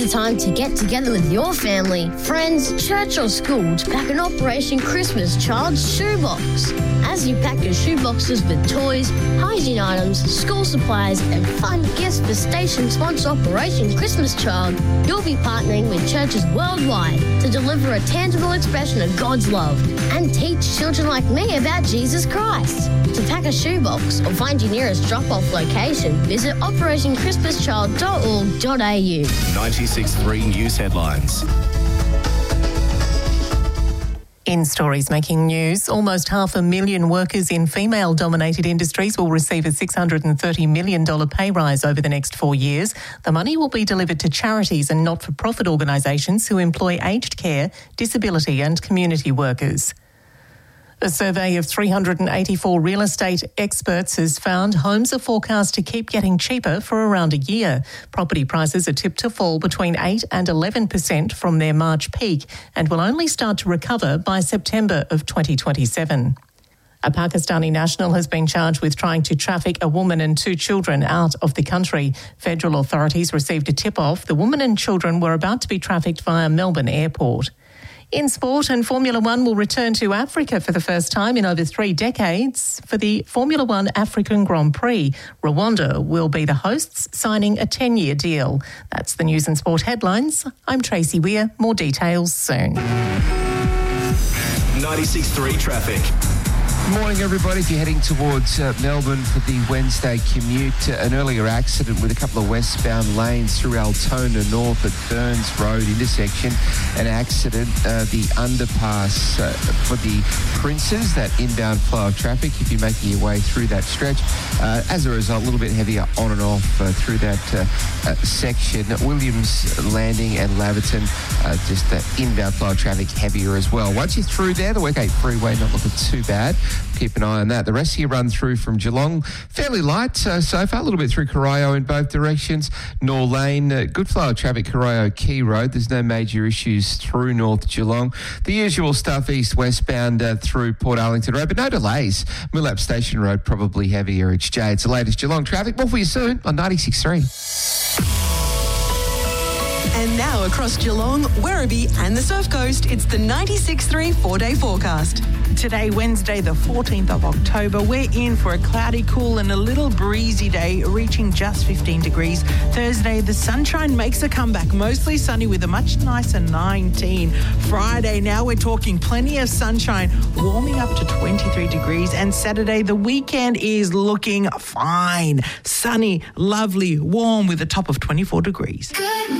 the time to get together with your family, friends, church or school to pack an Operation Christmas Child's Shoebox. As you pack your shoeboxes with toys, hygiene items, school supplies and fun gifts for station sponsor Operation Christmas Child, you'll be partnering with churches worldwide to deliver a tangible expression of God's love and teach children like me about Jesus Christ. To pack a shoebox or find your nearest drop-off location, visit operationchristmaschchild.org.au. 96.3 News Headlines. In stories making news, almost 500,000 workers in female-dominated industries will receive a $630 million pay rise over the next 4 years. The money will be delivered to charities and not-for-profit organisations who employ aged care, disability and community workers. A survey of 384 real estate experts has found homes are forecast to keep getting cheaper for around a year. Property prices are tipped to fall between 8 and 11% from their March peak and will only start to recover by September of 2027. A Pakistani national has been charged with trying to traffic a woman and 2 children out of the country. Federal authorities received a tip-off. The woman and children were about to be trafficked via Melbourne Airport. In sport, and Formula One will return to Africa for the first time in over 3 decades for the Formula One African Grand Prix. Rwanda will be the hosts, signing a 10-year deal. That's the news and sport headlines. I'm Tracy Weir. More details soon. 96.3 traffic. Morning, everybody. If you're heading towards Melbourne for the Wednesday commute, an earlier accident with a couple of westbound lanes through Altona North at Burns Road intersection. An accident, the underpass for the Princes, that inbound flow of traffic if you're making your way through that stretch. As a result, a little bit heavier on and off through that section. Williams Landing and Laverton, just that inbound flow of traffic heavier as well. Once you're through there, the Westgate Freeway not looking too bad. Keep an eye on that. The rest of your run through from Geelong, fairly light so far, a little bit through Corio in both directions. Nor Lane, good flow of traffic, Corio Key Road. There's no major issues through North Geelong. The usual stuff east-westbound through Port Arlington Road, but no delays. Millap Station Road probably heavier each day. It's the latest Geelong traffic. More for you soon on 96.3. And now across Geelong, Werribee and the Surf Coast, it's the 96.3 4-day forecast. Today, Wednesday, the 14th of October, we're in for a cloudy, cool and a little breezy day, reaching just 15 degrees. Thursday, the sunshine makes a comeback, mostly sunny with a much nicer 19. Friday, now we're talking plenty of sunshine, warming up to 23 degrees. And Saturday, the weekend is looking fine. Sunny, lovely, warm with a top of 24 degrees.